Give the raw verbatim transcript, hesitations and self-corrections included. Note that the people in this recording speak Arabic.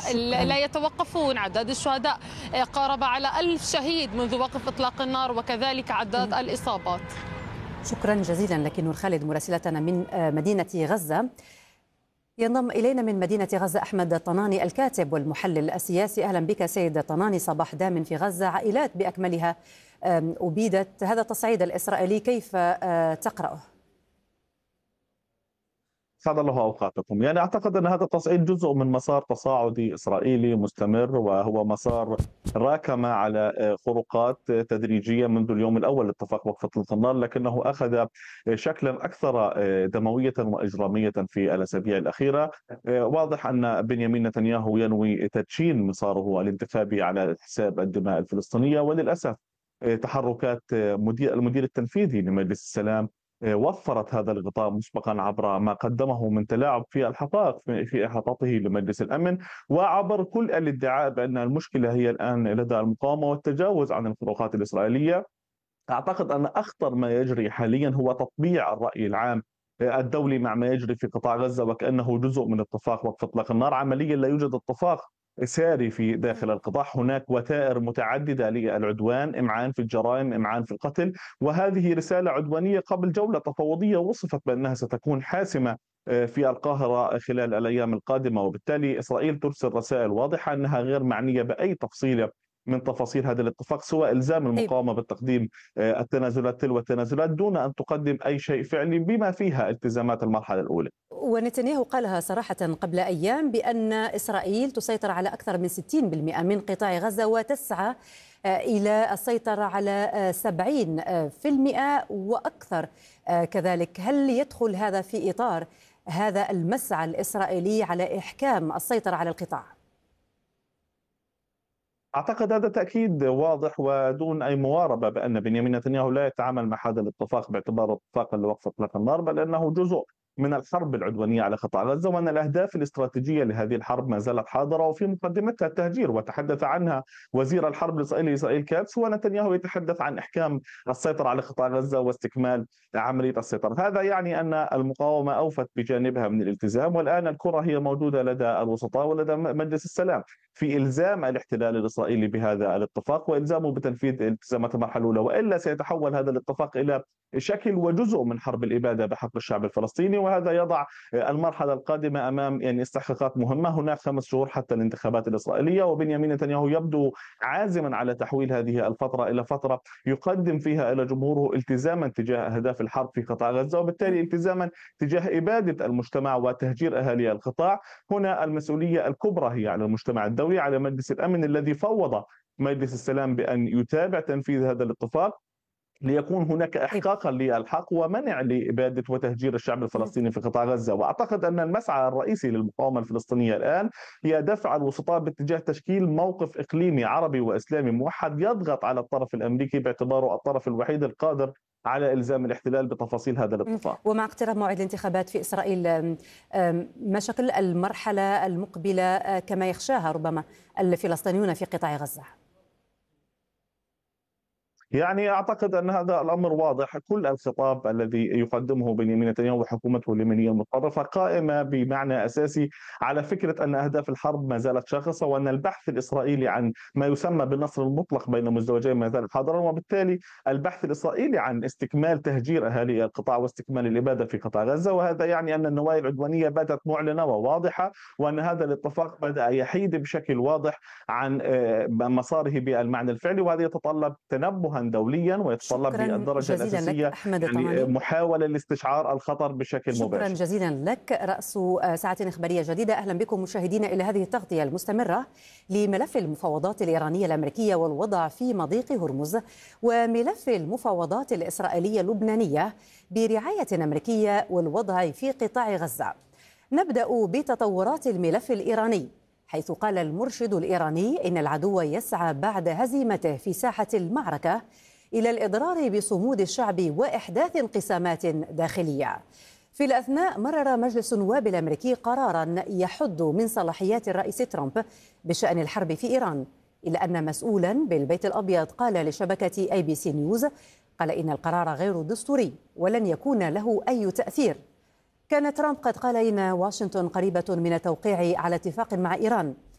لا شكرا. يتوقفون. عدد الشهداء قارب على ألف شهيد منذ وقف إطلاق النار، وكذلك عدد الإصابات. شكرا جزيلا لك نور خالد مراسلتنا من مدينة غزة. ينضم إلينا من مدينة غزة أحمد طناني الكاتب والمحلل السياسي. أهلا بك سيد طناني. صباح دام في غزة، عائلات بأكملها أبيدت. هذا التصعيد الإسرائيلي كيف تقرأه؟ سعد الله اوقاتكم. يعني اعتقد ان هذا التصعيد جزء من مسار تصاعدي اسرائيلي مستمر، وهو مسار راكم على خروقات تدريجيه منذ اليوم الاول لاتفاق وقف اطلاق النار، لكنه اخذ شكلا اكثر دمويه واجراميه في الاسابيع الاخيره. واضح ان بنيامين نتنياهو ينوي تدشين مساره الانتخابي على حساب الدماء الفلسطينيه، وللاسف تحركات مدير المدير التنفيذي لمجلس السلام وفرت هذا الغطاء مسبقا عبر ما قدمه من تلاعب في الحقائق في إحاطته لمجلس الأمن، وعبر كل الادعاء بأن المشكلة هي الآن لدى المقاومة والتجاوز عن الفروقات الإسرائيلية. أعتقد أن أخطر ما يجري حاليا هو تطبيع الرأي العام الدولي مع ما يجري في قطاع غزة، وكأنه جزء من اتفاق وقف إطلاق النار. عمليا لا يوجد اتفاق ساري في داخل القطاع، هناك وتائر متعددة للعدوان، إمعان في الجرائم، إمعان في القتل، وهذه رسالة عدوانية قبل جولة تفاوضية وصفت بأنها ستكون حاسمة في القاهرة خلال الأيام القادمة. وبالتالي إسرائيل ترسل رسائل واضحة أنها غير معنية بأي تفصيلة من تفاصيل هذا الاتفاق، سواء إلزام المقاومة بالتقديم التنازلات تلو التنازلات دون أن تقدم أي شيء فعلي بما فيها التزامات المرحلة الأولى. ونتنياهو قالها صراحة قبل أيام بأن إسرائيل تسيطر على أكثر من ستين بالمئة من قطاع غزة وتسعى إلى السيطرة على سبعين بالمئة وأكثر كذلك. هل يدخل هذا في إطار هذا المسعى الإسرائيلي على إحكام السيطرة على القطاع؟ أعتقد هذا تأكيد واضح ودون أي مواربة بأن بنيامين نتنياهو لا يتعامل مع هذا الاتفاق باعتباره اتفاقا لوقف إطلاق النار، بل أنه جزء من الحرب العدوانية على قطاع غزة، وأن الأهداف الاستراتيجية لهذه الحرب ما زالت حاضرة وفي مقدمتها التهجير، وتحدث عنها وزير الحرب الإسرائيلي إسرائيل كاتس، ونتنياهو يتحدث عن إحكام السيطرة على قطاع غزة واستكمال عملية السيطرة. هذا يعني أن المقاومة أوفت بجانبها من الالتزام، والآن الكرة هي موجودة لدى الوسطاء ولدى مجلس السلام في إلزام الاحتلال الإسرائيلي بهذا الاتفاق وإلزامه بتنفيذ التزامات المرحلة الأولى، وإلا سيتحول هذا الاتفاق إلى شكل وجزء من حرب الإبادة بحق الشعب الفلسطيني، وهذا يضع المرحلة القادمة أمام يعني استحقاقات مهمة. هناك خمس شهور حتى الانتخابات الإسرائيلية، وبنيامين نتنياهو يبدو عازما على تحويل هذه الفترة إلى فترة يقدم فيها إلى جمهوره التزاما تجاه أهداف الحرب في قطاع غزة، وبالتالي التزاما تجاه إبادة المجتمع وتهجير أهالي القطاع. هنا المسؤولية الكبرى هي على المجتمع الدولي، على مجلس الأمن الذي فوض مجلس السلام بأن يتابع تنفيذ هذا الاتفاق ليكون هناك إحقاقا للحق ومنع لإبادة وتهجير الشعب الفلسطيني في قطاع غزة. وأعتقد أن المسعى الرئيسي للمقاومة الفلسطينية الآن هي دفع الوسطاء باتجاه تشكيل موقف إقليمي عربي وإسلامي موحد يضغط على الطرف الأمريكي باعتباره الطرف الوحيد القادر على إلزام الاحتلال بتفاصيل هذا الاتفاق. ومع اقتراب موعد الانتخابات في إسرائيل، ما شكل المرحلة المقبلة كما يخشاها ربما الفلسطينيون في قطاع غزة؟ يعني أعتقد أن هذا الأمر واضح. كل الخطاب الذي يقدمه بنيامين نتنياهو وحكومته اليمينية المتطرفة قائمة بمعنى أساسي على فكرة أن أهداف الحرب ما زالت شاخصة، وأن البحث الإسرائيلي عن ما يسمى بالنصر المطلق بين مزدوجين ما زال حاضرا، وبالتالي البحث الإسرائيلي عن استكمال تهجير أهالي القطاع واستكمال الإبادة في قطاع غزة. وهذا يعني أن النوايا العدوانية باتت معلنة وواضحة، وأن هذا الاتفاق بدأ يحيد بشكل واضح عن مساره بالمعنى الفعلي، وهذا يتطلب تنبها دوليا ويتطلب بالدرجة الأساسية يعني محاولة لاستشعار الخطر بشكل شكرا مباشر. شكرا جزيلا لك. رأس ساعة إخبارية جديدة. أهلا بكم مشاهدينا إلى هذه التغطية المستمرة لملف المفاوضات الإيرانية الأمريكية والوضع في مضيق هرمز، وملف المفاوضات الإسرائيلية اللبنانية برعاية أمريكية والوضع في قطاع غزة. نبدأ بتطورات الملف الإيراني، حيث قال المرشد الإيراني إن العدو يسعى بعد هزيمته في ساحة المعركة إلى الإضرار بصمود الشعب وإحداث انقسامات داخلية. في الأثناء مرر مجلس النواب الأمريكي قراراً يحد من صلاحيات الرئيس ترامب بشأن الحرب في إيران، إلا أن مسؤولاً بالبيت الأبيض قال لشبكة أي بي سي نيوز قال إن القرار غير دستوري ولن يكون له أي تأثير. كان ترامب قد قال إن واشنطن قريبة من التوقيع على اتفاق مع إيران،